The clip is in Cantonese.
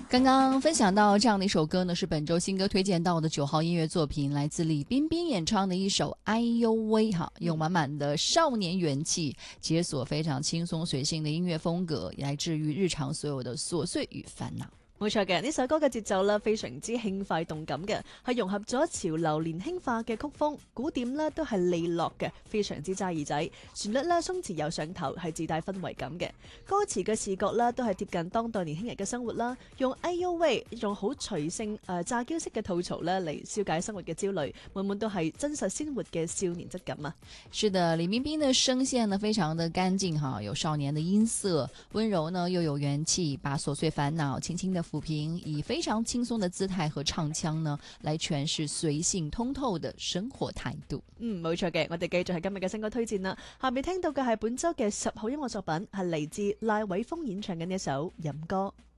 刚刚分享到这样的一首歌呢，是本周新歌推荐到的9号音乐作品，来自李冰冰演唱的一首《哎呦喂》哈，用满满的少年元气，解锁非常輕鬆隨性的音樂風格，來治癒日常所有的瑣碎與煩惱。 冇錯嘅，呢首歌嘅節奏咧非常之輕快動感嘅，係融合咗潮流年輕化嘅曲風，鼓點咧都係利落嘅，非常之揸耳仔。旋律咧鬆弛又上頭，係自帶氛圍感嘅。歌詞嘅視覺咧都係貼近當代年輕人嘅生活啦，用哎呦喂一種好隨性詐嬌式嘅吐槽咧嚟消解生活嘅焦慮，滿滿都係真實鮮活嘅少年質感啊！ 是的，李冰冰的聲線呢非常的乾淨哈，有少年的音色，溫柔呢又有元氣，把瑣碎煩惱輕輕的撫平，以非常輕鬆的姿態和唱腔呢，來詮釋隨性通透的生活態度。 冇錯嘅，我哋繼續係今日嘅新歌推薦啦。下面聽到嘅係本周嘅10號音樂作品，係嚟自賴偉峰演唱緊嘅一首《飲歌》。